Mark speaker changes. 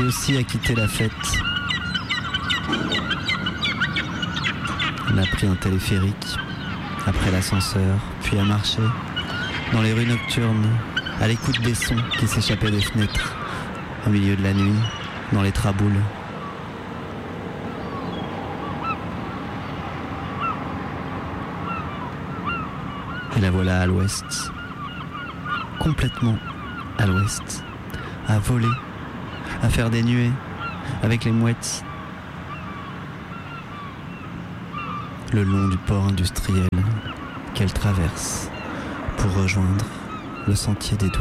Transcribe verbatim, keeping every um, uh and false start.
Speaker 1: aussi a quitté la fête. Elle a pris un téléphérique, après l'ascenseur, puis a marché dans les rues nocturnes, à l'écoute des sons qui s'échappaient des fenêtres, au milieu de la nuit, dans les traboules. Et la voilà à l'ouest, complètement à l'ouest, à voler, à faire des nuées avec les mouettes, le long du port industriel qu'elle traverse pour rejoindre le sentier des douanes.